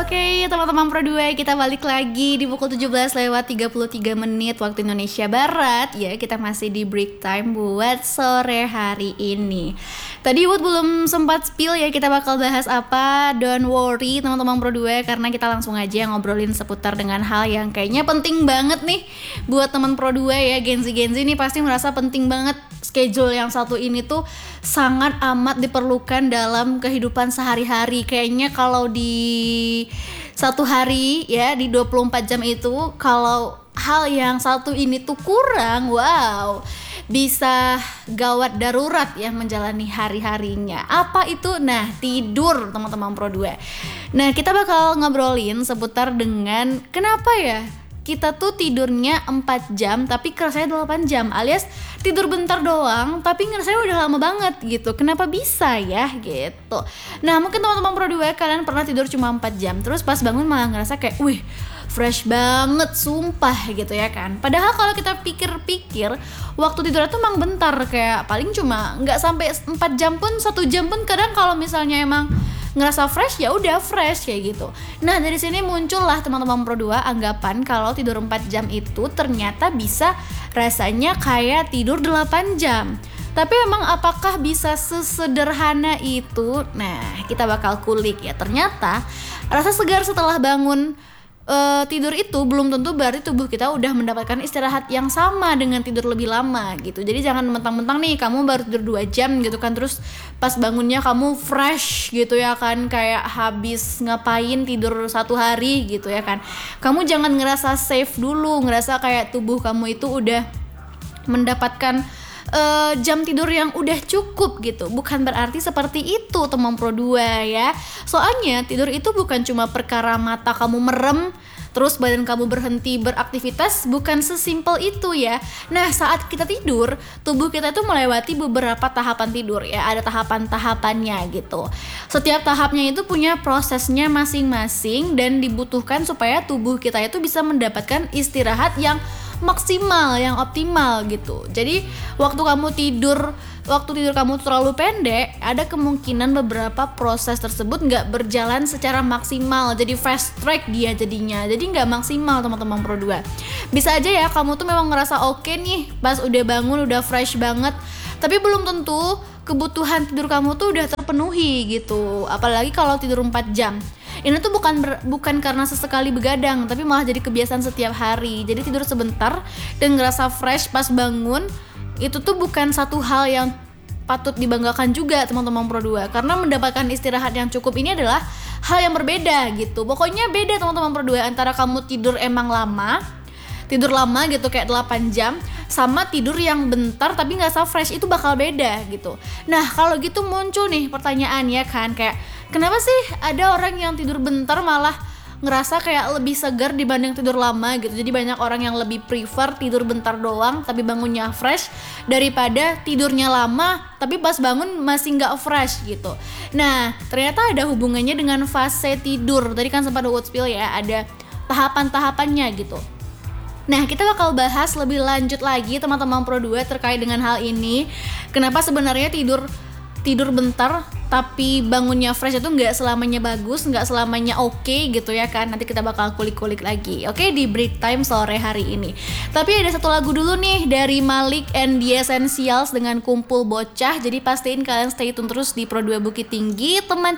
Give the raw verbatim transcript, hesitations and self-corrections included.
Oke, teman-teman Pro dua, kita balik lagi di pukul tujuh belas lewat tiga puluh tiga menit waktu Indonesia Barat. Ya, kita masih di break time buat sore hari ini. Tadi Wood belum sempat spill ya kita bakal bahas apa. Don't worry teman-teman Pro dua, karena kita langsung aja ngobrolin seputar dengan hal yang kayaknya penting banget nih buat teman Pro dua ya. Genzi-genzi nih pasti merasa penting banget. Schedule yang satu ini tuh sangat amat diperlukan dalam kehidupan sehari-hari. Kayaknya kalau di satu hari ya, di dua puluh empat jam itu, kalau hal yang satu ini tuh kurang, wow, bisa gawat darurat ya menjalani hari-harinya. Apa itu? Nah, tidur teman-teman Pro dua. Nah, kita bakal ngobrolin seputar dengan kenapa ya kita tuh tidurnya empat jam tapi kerasanya delapan jam, alias tidur bentar doang tapi ngerasanya udah lama banget gitu. Kenapa bisa ya gitu. Nah, mungkin teman-teman Pro dua kalian pernah tidur cuma empat jam terus pas bangun malah ngerasa kayak wih fresh banget sumpah gitu ya kan. Padahal kalau kita pikir-pikir waktu tidur itu emang bentar, kayak paling cuma nggak sampai empat jam pun, satu jam pun kadang kalau misalnya emang ngerasa fresh ya udah fresh kayak gitu. Nah, dari sini muncullah teman-teman Pro dua anggapan kalau tidur empat jam itu ternyata bisa rasanya kayak tidur delapan jam. Tapi emang apakah bisa sesederhana itu? Nah, kita bakal kulik ya. Ternyata rasa segar setelah bangun Uh, tidur itu belum tentu berarti tubuh kita udah mendapatkan istirahat yang sama dengan tidur lebih lama gitu. Jadi jangan mentang-mentang nih kamu baru tidur dua jam gitu kan, terus pas bangunnya kamu fresh gitu ya kan, kayak habis ngapain tidur satu hari gitu ya kan. Kamu jangan ngerasa safe dulu, ngerasa kayak tubuh kamu itu udah mendapatkan Uh, jam tidur yang udah cukup gitu. Bukan berarti seperti itu teman Pro dua ya. Soalnya tidur itu bukan cuma perkara mata kamu merem terus badan kamu berhenti beraktivitas, bukan sesimpel itu ya. Nah, saat kita tidur, tubuh kita tuh melewati beberapa tahapan tidur ya. Ada tahapan-tahapannya gitu. Setiap tahapnya itu punya prosesnya masing-masing dan dibutuhkan supaya tubuh kita itu bisa mendapatkan istirahat yang maksimal, yang optimal gitu. Jadi waktu kamu tidur, waktu tidur kamu terlalu pendek, ada kemungkinan beberapa proses tersebut nggak berjalan secara maksimal. Jadi fast track dia jadinya. Jadi nggak maksimal teman-teman Pro dua. Bisa aja ya kamu tuh memang ngerasa oke okay nih pas udah bangun udah fresh banget, tapi belum tentu kebutuhan tidur kamu tuh udah terpenuhi gitu. Apalagi kalau tidur empat jam. Ini tuh bukan ber, bukan karena sesekali begadang, tapi malah jadi kebiasaan setiap hari. Jadi tidur sebentar dan ngerasa fresh pas bangun, itu tuh bukan satu hal yang patut dibanggakan juga teman-teman Pro dua. Karena mendapatkan istirahat yang cukup ini adalah hal yang berbeda gitu. Pokoknya beda teman-teman Pro dua antara kamu tidur emang lama, tidur lama gitu kayak delapan jam, sama tidur yang bentar tapi nggak fresh, itu bakal beda gitu. Nah, kalau gitu muncul nih pertanyaan ya kan, kayak kenapa sih ada orang yang tidur bentar malah ngerasa kayak lebih segar dibanding tidur lama gitu. Jadi banyak orang yang lebih prefer tidur bentar doang tapi bangunnya fresh daripada tidurnya lama tapi pas bangun masih nggak fresh gitu. Nah, ternyata ada hubungannya dengan fase tidur. Tadi kan sempat Wood spill ya, ada tahapan-tahapannya gitu. Nah, kita bakal bahas lebih lanjut lagi teman-teman Pro dua terkait dengan hal ini. Kenapa sebenarnya tidur tidur bentar tapi bangunnya fresh itu nggak selamanya bagus, nggak selamanya oke okay, gitu ya kan. Nanti kita bakal kulik-kulik lagi, oke, okay, di break time sore hari ini. Tapi ada satu lagu dulu nih dari Malik and the Essentials dengan Kumpul Bocah. Jadi pastiin kalian stay tune terus di Pro dua Bukit Tinggi, teman